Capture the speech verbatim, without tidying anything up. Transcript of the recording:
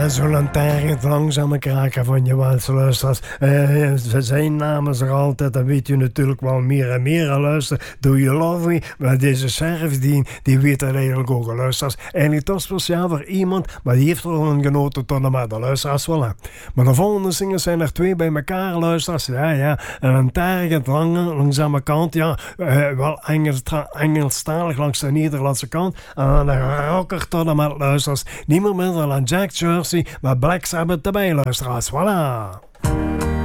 zo lantaarn het langzame kraken van je Waalse luisteraars. Uh, zijn namen er altijd, dan weet je natuurlijk wel meer en meer aan luisteren. Do You Love Me? Maar deze service, die, die weet dat eigenlijk ook aan luisteraars. Eigenlijk toch speciaal voor iemand, maar die heeft er een genoten tot en met de luisteraars wel. Hè. Maar de volgende zingers zijn er twee bij elkaar luisteraars. Ja, ja. Een lantaarn het lange, langzame kant, ja. Uh, wel Engels, Engelstalig langs de Nederlandse kant. En dan een rocker tot en met luisteraars. Niet meer minder dan Jack Jersey met Black Sabbath erbij, luisteraars. Voilà.